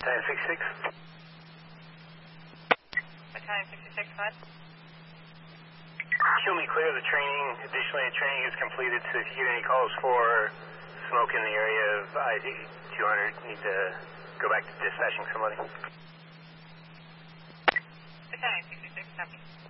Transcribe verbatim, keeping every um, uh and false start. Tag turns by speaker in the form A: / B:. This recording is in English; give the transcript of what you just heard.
A: Battalion sixty-six.
B: Battalion sixty-six, what?
A: Show me clear of the training. Additionally, the training is completed, so if you get any calls for smoke in the area of I D two hundred, you need to go back to dispatching somebody.
B: Battalion sixty-six, copy.